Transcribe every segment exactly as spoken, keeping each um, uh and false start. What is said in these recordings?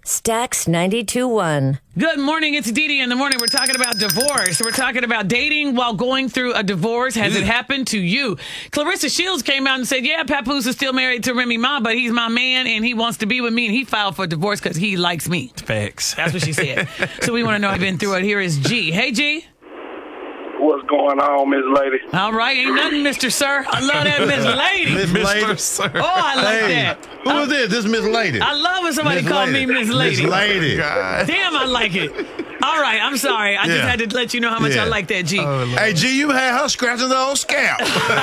Stax ninety-two point one. Good morning. It's Dee Dee in the morning. We're talking about divorce. We're talking about dating while going through a divorce. Has it happened to you? Clarissa Shields came out and said, yeah, Papoose is still married to Remy Ma, but he's my man and he wants to be with me, and he filed for divorce because he likes me. Facts. That's what she said. So we want to know if you've been through it. Here is G. Hey, G. What's going on, Miss Lady? All right. Ain't nothing, Mister Sir. I love that Miss Lady. Miss Lady. Sir. Oh, I like Hey, that. who is this? This Miss Lady. I love when somebody Miss call Lady. me Miss Lady. Miss Lady. God. Damn, I like it. All right, I'm sorry. I just Yeah. had to let you know how much Yeah. I like that, G. Oh, Lord. Hey, G, you had her scratching the old scalp.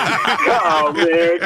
Oh, man.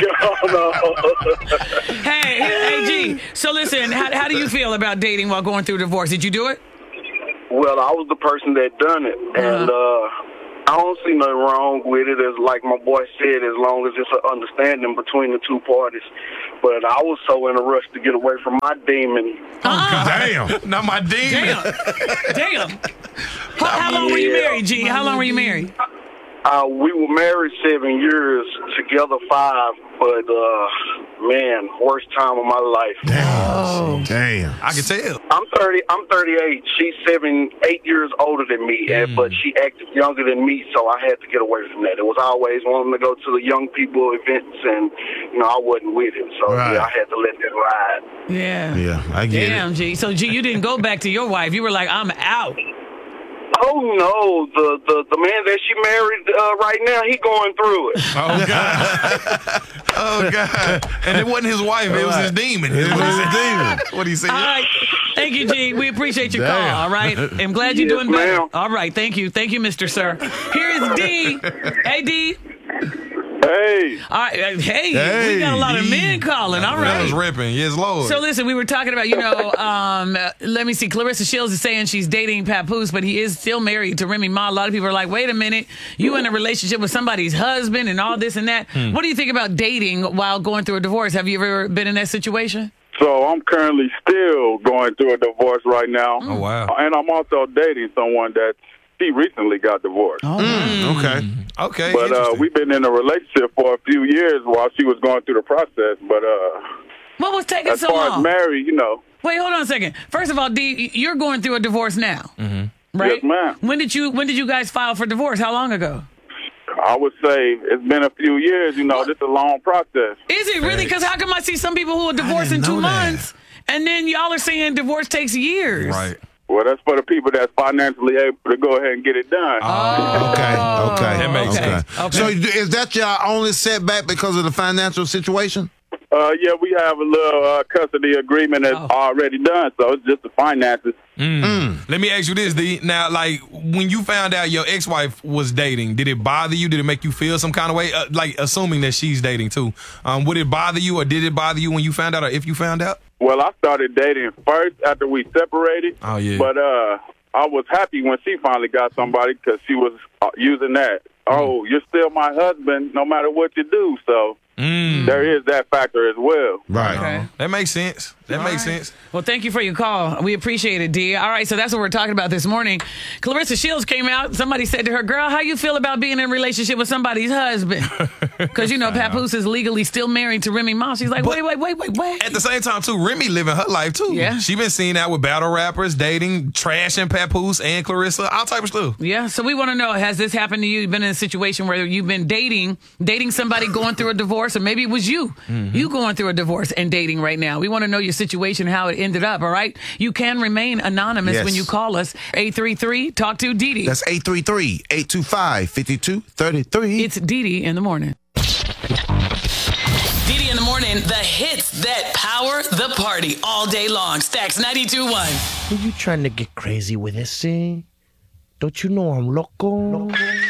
God, no. Hey, hey, G. So listen, how, how do you feel about dating while going through a divorce? Did you do it? Well, I was the person that done it, and uh, I don't see nothing wrong with it. As like my boy said, as long as it's an understanding between the two parties. But I was so in a rush to get away from my demon. Damn. Not my demon. Damn. Damn. How, how long were you Yeah. married, G? How long were you married? Uh, we were married seven years, together five. But uh, man, worst time of my life. Damn. Damn. I can tell. I'm thirty. I'm thirty-eight. She's seven, eight years older than me, and, but she acted younger than me, so I had to get away from that. It was always wanting to go to the young people events, and you know I wasn't with it, so Right. yeah, I had to let that ride. Yeah. Yeah, I get Damn, it. G. So, G, you didn't go back to your wife. You were like, I'm out. Oh no, the the, the man that she married uh, right now, he going through it. Oh, God. Oh, God. And it wasn't his wife. It was his demon. It was his demon. What he said? All right. Thank you, G. We appreciate your Damn. call, all right? I'm glad you're Yes, doing better. ma'am. All right. Thank you. Thank you, Mister Sir. Here is D. Hey, D. Hey, All right. uh, Hey, Hey, we got a lot of D. men calling. All That was right. ripping. Yes, Lord. So listen, we were talking about, you know, um, uh, let me see, Clarissa Shields is saying she's dating Papoose, but he is still married to Remy Ma. A lot of people are like, wait a minute, you in a relationship with somebody's husband and all this and that. What do you think about dating while going through a divorce? Have you ever been in that situation? So I'm currently still going through a divorce right now. Oh, wow. And I'm also dating someone that she recently got divorced. Mm, okay. Okay. But uh, interesting. we've been in a relationship for a few years while she was going through the process. But uh, What was taking as so far long? as married, you know, Wait, hold on a second. First of all, D, you're going through a divorce now, mm-hmm. right? Yes, ma'am. When did you When did you guys file for divorce? How long ago? I would say it's been a few years. You know, What? this is a long process. Is it really? Because how come I see some people who are divorced in didn't two know that. months, and then y'all are saying divorce takes years? Right. Well, that's for the people that's financially able to go ahead and get it done. Oh, Okay. Okay. That makes okay. sense. Okay. So is that your only setback because of the financial situation? Uh, yeah, we have a little uh, custody agreement that's Oh. already done, so it's just the finances. Let me ask you this, D. Now, like, when you found out your ex-wife was dating, did it bother you? Did it make you feel some kind of way? Uh, like, assuming that she's dating, too. Um, would it bother you, or did it bother you when you found out, or if you found out? Well, I started dating first after we separated. Oh, yeah. But uh, I was happy when she finally got somebody because she was uh, using that. Oh, you're still my husband no matter what you do. So Mm. there is that factor as well. Right. Okay. That makes sense. That All makes right. sense. Well, thank you for your call. We appreciate it, D. All right, so that's what we're talking about this morning. Clarissa Shields came out. Somebody said to her, girl, how you feel about being in a relationship with somebody's husband? Because, you know, Papoose is legally still married to Remy Ma. She's like, wait, wait, wait, wait, wait. At the same time, too, Remy living her life, too. Yeah. She been seen out with battle rappers, dating, trashing Papoose and Clarissa, all type of stuff. Yeah, so we want to know, has this happened to you? You've been in a situation where you've been dating, dating somebody going through a divorce, or maybe it was you, Mm-hmm. you going through a divorce and dating right now. We want to know your situation, how it ended up, all right? You can remain anonymous Yes. when you call us, eight three three, talk to Dee Dee. That's eight three three, eight two five, five two three three. It's Dee Dee in the morning. Dee Dee in the morning, the hits that power the party all day long. Stax ninety-two point one. Who you trying to get crazy with this, see? Don't you know I'm loco? loco?